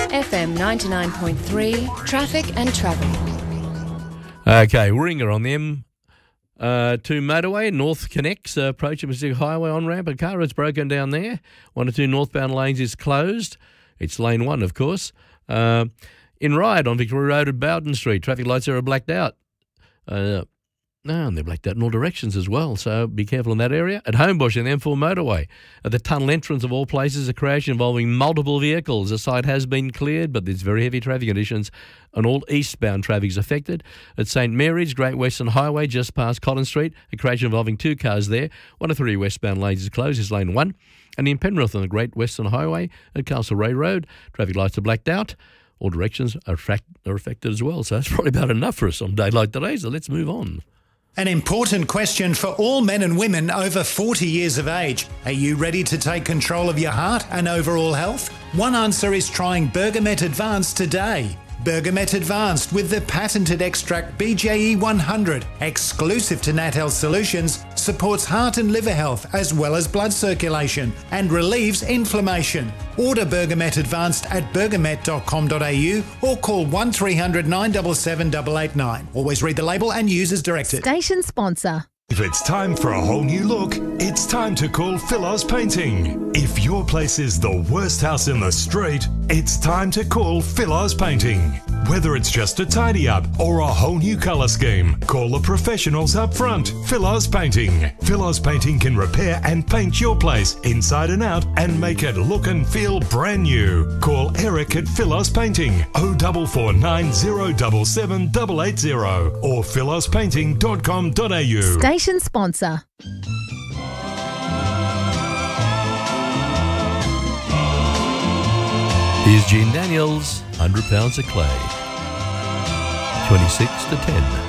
FM 99.3, Traffic and Travel. Okay, Ringer on the M2 motorway, North connects, approaching Pacific Highway on-ramp. A car is broken down there. 1 or 2 northbound lanes is closed. It's lane 1, of course. In Ryde on Victoria Road at Bowden Street, traffic lights are blacked out. And they're blacked out in all directions as well, so be careful in that area. At Homebush in the M4 motorway, at the tunnel entrance of all places, a crash involving multiple vehicles. The site has been cleared, but there's very heavy traffic conditions and all eastbound traffic is affected. At St Mary's, Great Western Highway, just past Collins Street, a crash involving 2 cars there. 1 of 3 westbound lanes is closed, is lane 1. And in Penrith on the Great Western Highway at Castlereagh Road, traffic lights are blacked out. All directions are affected as well, so that's probably about enough for us on a day like today, so let's move on. An important question for all men and women over 40 years of age. Are you ready to take control of your heart and overall health? One answer is trying Bergamet Advanced today. Bergamet Advanced with the patented extract BJE 100, exclusive to Nat Health Solutions, supports heart and liver health as well as blood circulation and relieves inflammation. Order Bergamet Advanced at bergamet.com.au or call 1300 977 889. Always read the label and use as directed. Station sponsor. If it's time for a whole new look, it's time to call Philos Painting. If your place is the worst house in the street, it's time to call Philos Painting. Whether it's just a tidy up or a whole new colour scheme, call the professionals up front. Philos Painting. Philos Painting can repair and paint your place inside and out and make it look and feel brand new. Call Eric at Philos Painting 0449 077 880 or philospainting.com.au. Station sponsor. Here's Gene Daniels, £100 of clay. 26 to 10.